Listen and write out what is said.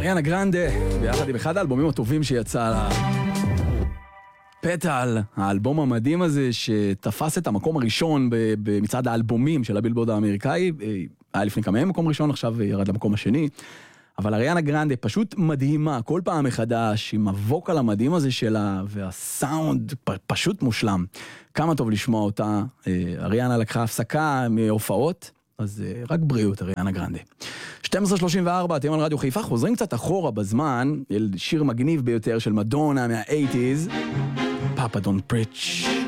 אריאנה גרנדה, ביחד עם אחד האלבומים הטובים שיצא לה. פטל, האלבום המדהים הזה שתפס את המקום הראשון במצעד האלבומים של הבילבורד האמריקאי, היה לפני כמה מקום ראשון, עכשיו ירד למקום השני. אבל אריאנה גרנדה פשוט מדהימה, כל פעם מחדש, עם הווקל המדהים הזה שלה, והסאונד פשוט מושלם. כמה טוב לשמוע אותה. אריאנה לקחה הפסקה מהופעות, אז רק בריאות, אריאנה גרנדה. 12:34, אתם על רדיו חיפה, חוזרים קצת אחורה בזמן, אל שיר מגניב ביותר של מדונה מה-80s, פאפה דונט פריץ'.